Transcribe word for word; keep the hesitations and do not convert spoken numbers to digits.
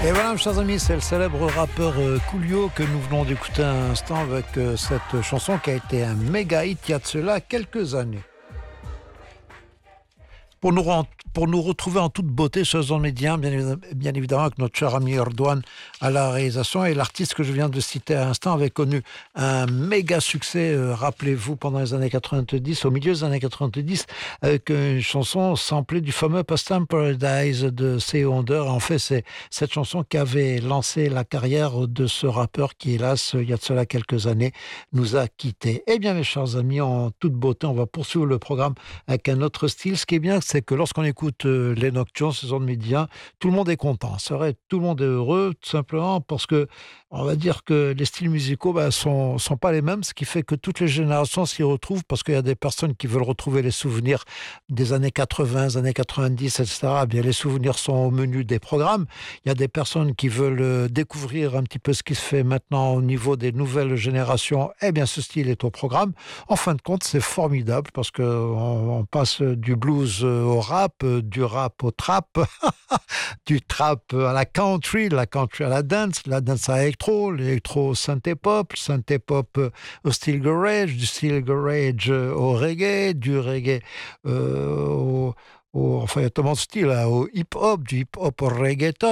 Et voilà, chers amis, c'est le célèbre rappeur euh, Coolio que nous venons d'écouter un instant avec euh, cette chanson qui a été un méga hit il y a de cela quelques années. Pour nous, rent- pour nous retrouver en toute beauté sur Zone Média, bien, évi- bien évidemment avec notre cher ami Erdogan à la réalisation, et l'artiste que je viens de citer à l'instant avait connu un méga succès, euh, rappelez-vous, pendant les années quatre-vingt-dix, au milieu des années quatre-vingt-dix, avec une chanson samplée du fameux Pastime Paradise de C. Wonder. En fait, c'est cette chanson qui avait lancé la carrière de ce rappeur qui, hélas, il y a de cela quelques années, nous a quittés. Eh bien, mes chers amis, en toute beauté, on va poursuivre le programme avec un autre style. Ce qui est bien, c'est que lorsqu'on écoute euh, les Nocturnes, ces ondes médias, tout le monde est content. C'est vrai, tout le monde est heureux, tout simplement parce que on va dire que les styles musicaux bah, sont, sont pas les mêmes, ce qui fait que toutes les générations s'y retrouvent parce qu'il y a des personnes qui veulent retrouver les souvenirs des années quatre-vingts, des années quatre-vingt-dix, et cetera. Eh bien, les souvenirs sont au menu des programmes. Il y a des personnes qui veulent euh, découvrir un petit peu ce qui se fait maintenant au niveau des nouvelles générations. Eh bien, ce style est au programme. En fin de compte, c'est formidable parce que on, on passe du blues euh, au rap, euh, du rap au trap, du trap à la country, de la country à la dance, la dance à l'électro, l'électro au synthé-pop, le synthé-pop euh, au style garage, du style garage euh, au reggae, du reggae euh, au, au- enfin il y a tellement de styles, hein, au hip-hop, du hip-hop au reggaeton.